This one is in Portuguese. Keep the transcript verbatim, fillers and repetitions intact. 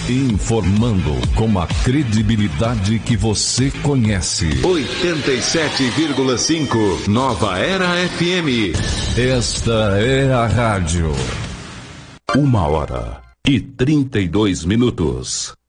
Informando com a credibilidade que você conhece. oitenta e sete vírgula cinco Nova Era F M. Esta é a rádio. Uma hora e trinta e dois minutos.